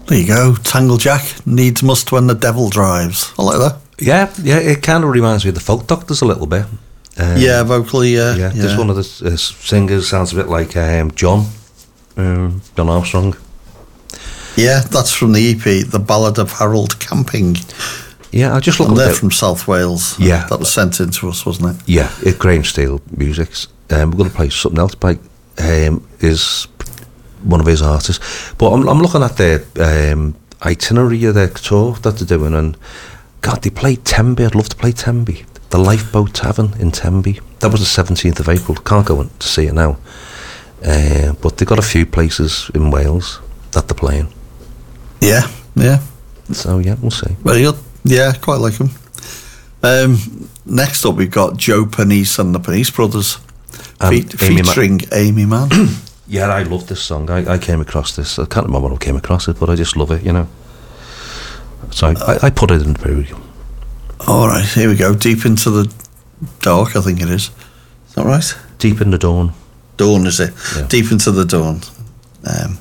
There you go. Tangle Jack, needs must when the devil drives. I like that. Yeah, it kind of reminds me of the Folk Doctors a little bit. Vocally, yeah. Just one of the singers sounds a bit like John Armstrong. Yeah, that's from the EP, The Ballad of Harold Camping. Yeah, I just look. And they're from South Wales. Yeah, that was sent in to us, wasn't it? Yeah, it's Grange Steel Music's. We're going to play something else by is one of his artists. But I'm looking at the itinerary of their tour that they're doing, and God, they played Tenby. I'd love to play Tenby. The Lifeboat Tavern in Tenby. That was the 17th of April. Can't go in to see it now. But they've got a few places in Wales that they're playing. Yeah. So, yeah, we'll see. Very good. Yeah, quite like them. Next up, we've got Joe Panisse and the Panisse Brothers, featuring Amy Mann. Yeah, I love this song. I came across this. I can't remember when I came across it, but I just love it, you know. So I put it in the period. All right, here we go. Deep into the dark, I think it is. Is that right? Deep in the dawn. Dawn, is it? Yeah. Deep into the dawn.